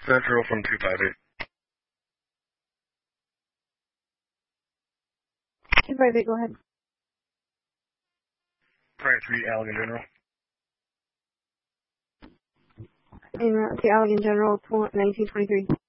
Central from 258. 258, go ahead. Branch 3, Allegan General. In route to Allegan General, 1923.